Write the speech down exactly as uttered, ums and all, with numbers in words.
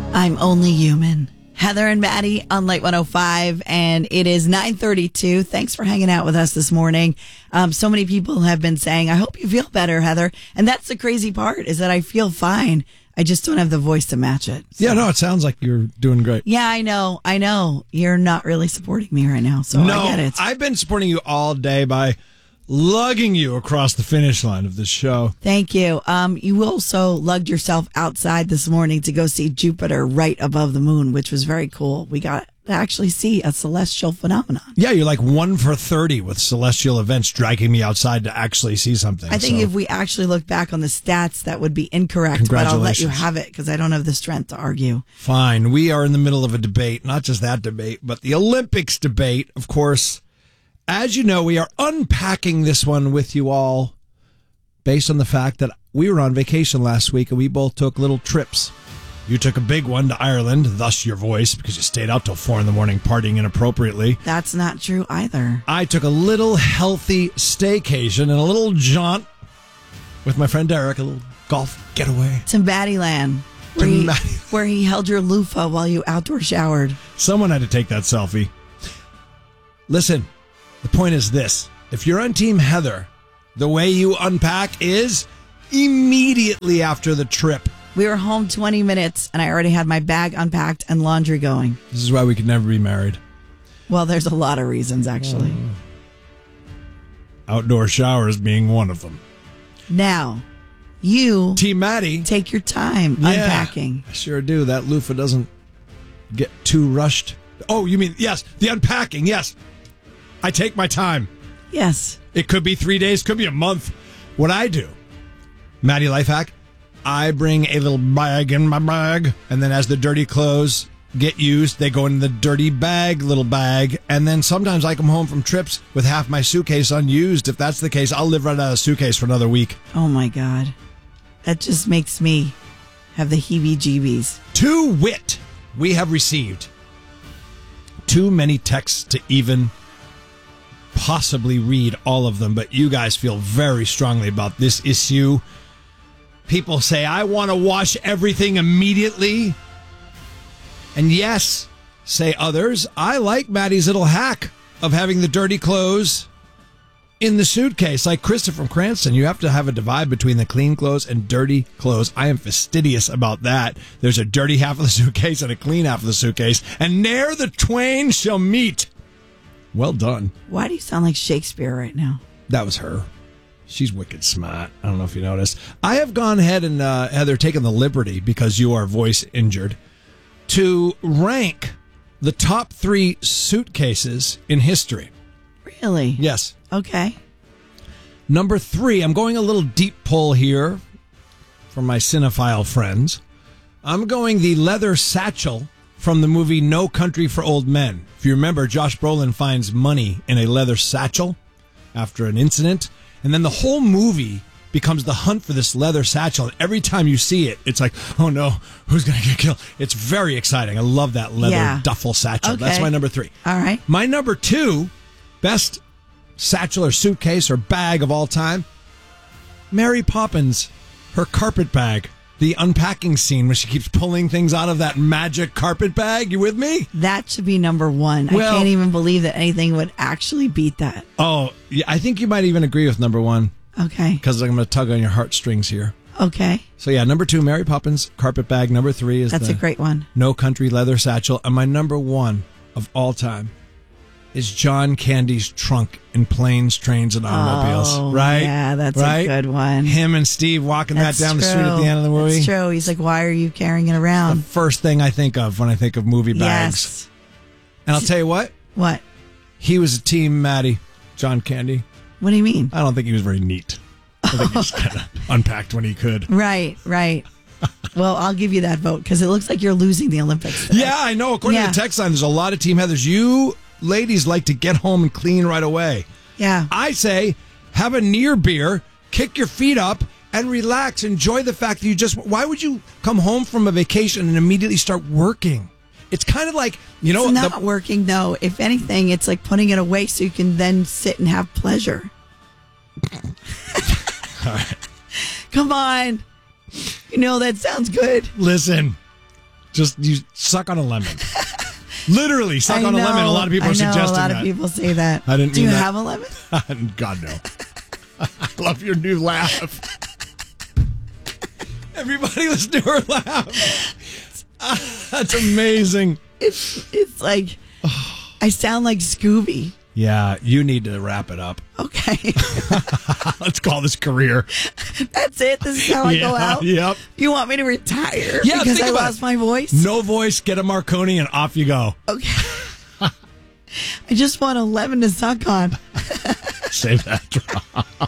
I'm only human. Heather and Maddie on Light one oh five, and it is nine thirty-two. Thanks for hanging out with us this morning. Um, so many people have been saying, I hope you feel better, Heather. And that's the crazy part, is that I feel fine. I just don't have the voice to match it. So. Yeah, no, it sounds like you're doing great. Yeah, I know. I know. You're not really supporting me right now, so no, I get it. I've been supporting you all day by lugging you across the finish line of this show. Thank you. Um, you also lugged yourself outside this morning to go see Jupiter right above the moon, which was very cool. We got to actually see a celestial phenomenon. Yeah, you're like one for thirty with celestial events, dragging me outside to actually see something. I think so. if we actually look back on the stats, that would be incorrect, but I'll let you have it because I don't have the strength to argue. Fine. We are in the middle of a debate, not just that debate, but the Olympics debate, of course. As you know, we are unpacking this one with you all based on the fact that we were on vacation last week and we both took little trips. You took a big one to Ireland, thus your voice, because you stayed out till four in the morning partying inappropriately. That's not true either. I took a little healthy staycation and a little jaunt with my friend Derek, a little golf getaway. To Battyland, where, To he, Matty- where he held your loofah while you outdoor showered. Someone had to take that selfie. Listen. The point is this. If you're on Team Heather, the way you unpack is immediately after the trip. We were home twenty minutes, and I already had my bag unpacked and laundry going. This is why we could never be married. Well, there's a lot of reasons, actually. Uh, outdoor showers being one of them. Now, you... Team Maddie. Take your time yeah, unpacking. I sure do. That loofah doesn't get too rushed. Oh, you mean, yes, the unpacking, yes. I take my time. Yes. It could be three days, could be a month. What I do, Maddie Lifehack, I bring a little bag in my bag, and then as the dirty clothes get used, they go in the dirty bag, little bag, and then sometimes I come home from trips with half my suitcase unused. If that's the case, I'll live right out of the suitcase for another week. Oh, my God. That just makes me have the heebie-jeebies. To wit, we have received too many texts to even possibly read all of them, but you guys feel very strongly about this issue. People say, I want to wash everything immediately. And yes, say others, I like Maddie's little hack of having the dirty clothes in the suitcase. Like Krista from Cranston, you have to have a divide between the clean clothes and dirty clothes. I am fastidious about that. There's a dirty half of the suitcase and a clean half of the suitcase, and ne'er the twain shall meet. Well done. Why do you sound like Shakespeare right now? That was her. She's wicked smart. I don't know if you noticed. I have gone ahead and, uh, Heather, taken the liberty, because you are voice injured, to rank the top three suitcases in history. Really? Yes. Okay. Number three, I'm going a little deep pull here for my cinephile friends. I'm going the leather satchel from the movie No Country for Old Men. If you remember, Josh Brolin finds money in a leather satchel after an incident, and then the whole movie becomes the hunt for this leather satchel. And every time you see it, it's like, oh no, who's going to get killed? It's very exciting. I love that leather yeah. duffel satchel. Okay. That's my number three. All right. My number two, best satchel or suitcase or bag of all time, Mary Poppins, her carpet bag. The unpacking scene where she keeps pulling things out of that magic carpet bag. You with me? That should be number one. Well, I can't even believe that anything would actually beat that. Oh, yeah, I think you might even agree with number one. Okay. Because I'm going to tug on your heartstrings here. Okay. So yeah, number two, Mary Poppins carpet bag. Number three is That's the a great one. No Country leather satchel. And my number one of all time is John Candy's trunk in Planes, Trains, and Automobiles. Oh, right? Yeah, that's right? a good one. Him and Steve walking that's that down true. the street at the end of the movie. That's true. He's like, why are you carrying it around? The first thing I think of when I think of movie bags. Yes. And I'll tell you what. What? He was a team Maddie, John Candy. What do you mean? I don't think he was very neat. I think he just kind of unpacked when he could. Right, right. Well, I'll give you that vote because it looks like you're losing the Olympics today. Yeah, I know. According yeah. to the text line, there's a lot of Team Heathers. You ladies like to get home and clean right away. Yeah. I say have a near beer, kick your feet up, and relax. Enjoy the fact that you just... Why would you come home from a vacation and immediately start working? It's kind of like, you know... It's not the, working, though. If anything, it's like putting it away so you can then sit and have pleasure. All right. Come on. You know, that sounds good. Listen. Just you suck on a lemon. Literally, suck I on know, a lemon. A lot of people I are know, suggesting a lot that. of people say that. I didn't Do mean you that. have a lemon? God, no. I love your new laugh. Everybody listen to her laugh. That's amazing. It's, it's like, I sound like Scooby. Yeah, you need to wrap it up. Okay. Let's call this career. That's it? This is how I go Yeah, out? yep. You want me to retire Yeah, because think I about lost it. my voice? No voice, get a Marconi, and off you go. Okay. I just want a lemon to suck on. Save that drop.